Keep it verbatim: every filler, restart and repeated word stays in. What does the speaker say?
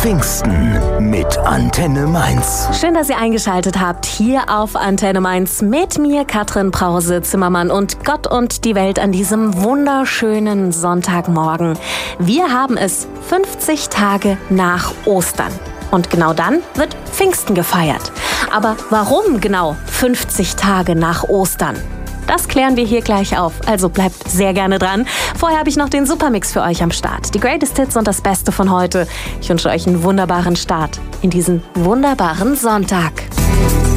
Pfingsten mit Antenne Mainz. Schön, dass ihr eingeschaltet habt hier auf Antenne Mainz mit mir, Katrin Brause-Zimmermann und Gott und die Welt an diesem wunderschönen Sonntagmorgen. Wir haben es fünfzig Tage nach Ostern. Und genau dann wird Pfingsten gefeiert. Aber warum genau fünfzig Tage nach Ostern? Das klären wir hier gleich auf, also bleibt sehr gerne dran. Vorher habe ich noch den Supermix für euch am Start. Die Greatest Hits und das Beste von heute. Ich wünsche euch einen wunderbaren Start in diesen wunderbaren Sonntag.